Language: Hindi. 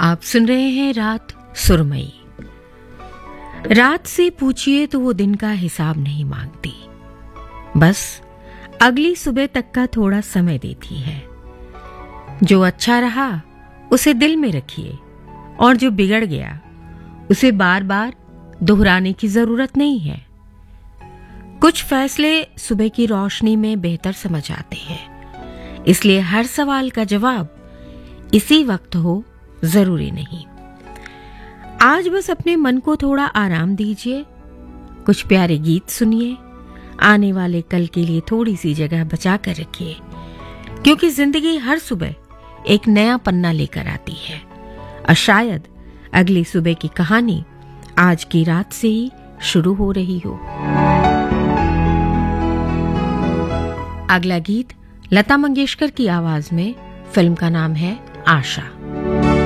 आप सुन रहे हैं रात सुरमई। रात से पूछिए तो वो दिन का हिसाब नहीं मांगती, बस अगली सुबह तक का थोड़ा समय देती है। जो अच्छा रहा उसे दिल में रखिए और जो बिगड़ गया उसे बार बार दोहराने की जरूरत नहीं है। कुछ फैसले सुबह की रोशनी में बेहतर समझ आते हैं, इसलिए हर सवाल का जवाब इसी वक्त हो जरूरी नहीं। आज बस अपने मन को थोड़ा आराम दीजिए, कुछ प्यारे गीत सुनिए, आने वाले कल के लिए थोड़ी सी जगह बचा कर रखिए, क्योंकि जिंदगी हर सुबह एक नया पन्ना लेकर आती है और शायद अगली सुबह की कहानी आज की रात से ही शुरू हो रही हो। अगला गीत लता मंगेशकर की आवाज में, फिल्म का नाम है आशा।